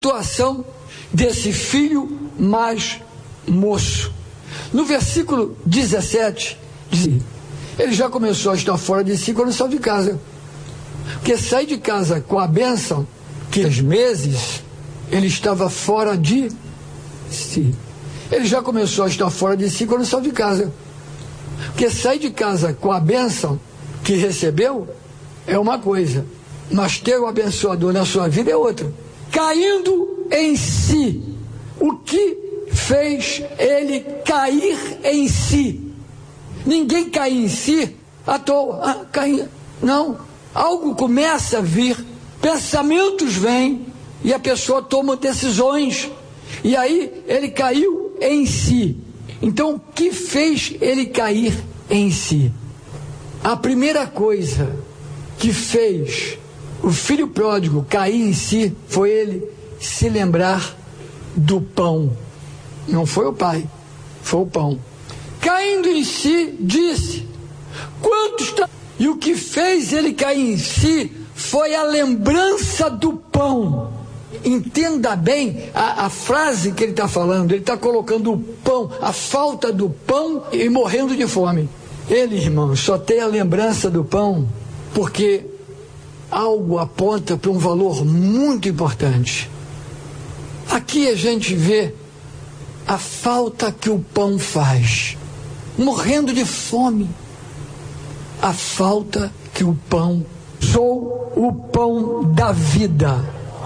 situação desse filho mais moço. No versículo 17, diz: ele já começou a estar fora de si quando saiu de casa. Porque sair de casa com a bênção, que às meses ele estava fora de si. Ele já começou a estar fora de si quando saiu de casa. Porque sair de casa com a bênção que recebeu é uma coisa, mas ter o abençoador na sua vida é outra. Caindo em si, o que fez ele cair em si? Ninguém cai em si à toa. Não, algo começa a vir, pensamentos vêm e a pessoa toma decisões, e aí ele caiu em si. Então, o que fez ele cair em si? A primeira coisa que fez o filho pródigo cair em si foi ele se lembrar do pão. Não foi o pai, foi o pão. Caindo em si, disse: quantos... E o que fez ele cair em si foi a lembrança do pão. Entenda bem a frase que ele está falando. Ele está colocando o pão, a falta do pão, e morrendo de fome. Ele, irmão, só tem a lembrança do pão porque algo aponta para um valor muito importante. Aqui a gente vê a falta que o pão faz, morrendo de fome. A falta que o pão... Sou o pão da vida.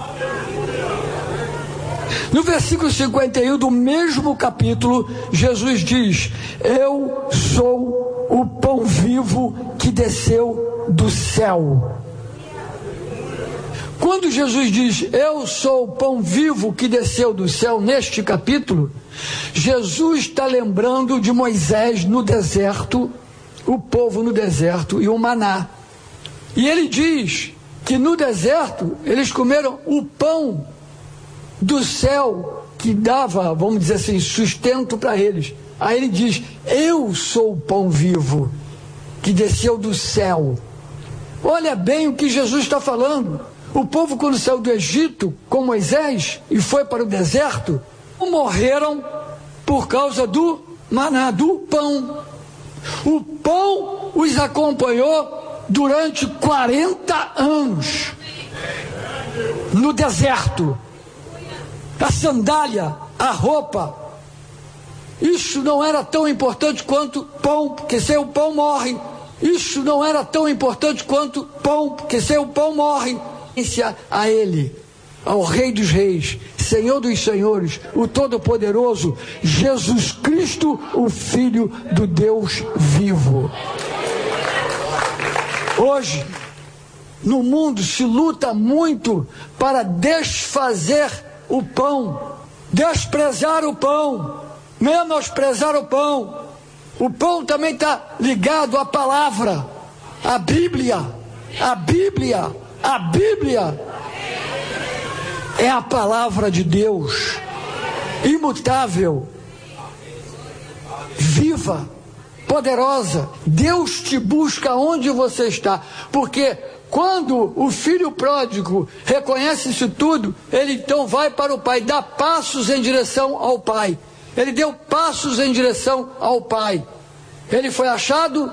No versículo 51 do mesmo capítulo, Jesus diz: eu sou o pão vivo que desceu do céu. Quando Jesus diz: eu sou o pão vivo que desceu do céu, neste capítulo, Jesus está lembrando de Moisés no deserto, o povo no deserto e o maná. E ele diz que no deserto eles comeram o pão do céu que dava, vamos dizer assim, sustento para eles. Aí ele diz: eu sou o pão vivo que desceu do céu. Olha bem o que Jesus está falando. O povo, quando saiu do Egito com Moisés e foi para o deserto, morreram por causa do maná, do pão. O pão os acompanhou durante 40 anos no deserto. A sandália, a roupa, isso não era tão importante quanto pão, porque sem o pão morre. Isso não era tão importante quanto pão, porque sem o pão morre. A ele, ao Rei dos Reis, Senhor dos Senhores, o Todo-Poderoso, Jesus Cristo, o Filho do Deus vivo. Hoje, no mundo se luta muito para desfazer o pão, desprezar o pão, menosprezar o pão. O pão também está ligado à palavra, à Bíblia. A Bíblia é a palavra de Deus, imutável, viva, poderosa. Deus te busca onde você está, porque quando o filho pródigo reconhece isso tudo, ele então vai para o pai, dá passos em direção ao pai. Ele deu passos em direção ao pai. Ele foi achado?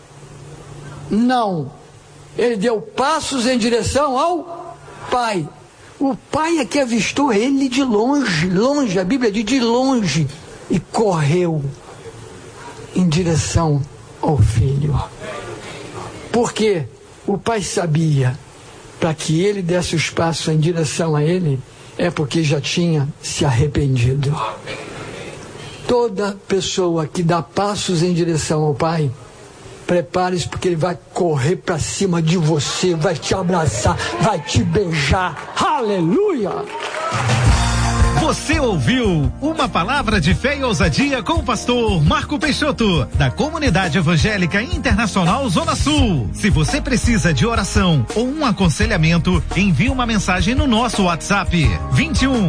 Não. Ele deu passos em direção ao pai. O pai é que avistou ele de longe, a Bíblia diz de longe, e correu em direção ao filho. Porque o pai sabia, para que ele desse os passos em direção a ele, é porque já tinha se arrependido. Toda pessoa que dá passos em direção ao pai, prepare-se, porque ele vai correr para cima de você, vai te abraçar, vai te beijar. Aleluia! Você ouviu uma palavra de fé e ousadia com o pastor Marco Peixoto, da Comunidade Evangélica Internacional Zona Sul. Se você precisa de oração ou um aconselhamento, envie uma mensagem no nosso WhatsApp 21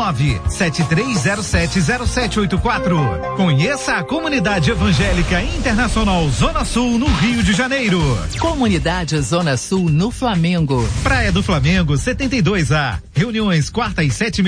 973070784. Conheça a Comunidade Evangélica Internacional Zona Sul no Rio de Janeiro. Comunidade Zona Sul no Flamengo. Praia do Flamengo 72A. Reuniões quarta e 7h30.